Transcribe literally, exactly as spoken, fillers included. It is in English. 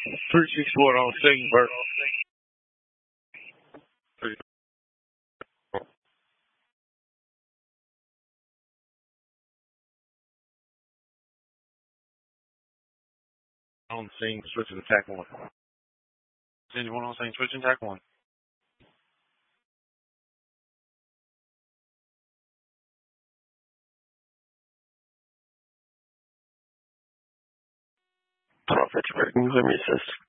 three six one on scene, Bert. On scene, switching to tack one. Anyone on scene, switching tack one. twelve Pittsburgh, let me assist.